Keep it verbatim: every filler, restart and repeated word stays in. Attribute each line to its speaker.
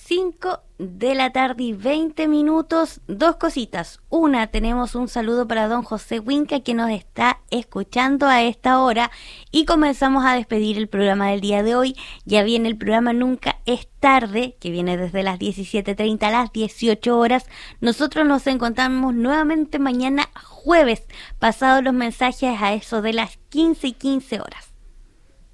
Speaker 1: cinco de la tarde y veinte minutos. Dos cositas. Una, tenemos un saludo para don José Huinca que nos está escuchando a esta hora y comenzamos a despedir el programa del día de hoy. Ya viene el programa Nunca es Tarde, que viene desde las diecisiete treinta a las dieciocho horas. Nosotros nos encontramos nuevamente mañana jueves, pasados los mensajes a eso de las quince y quince horas.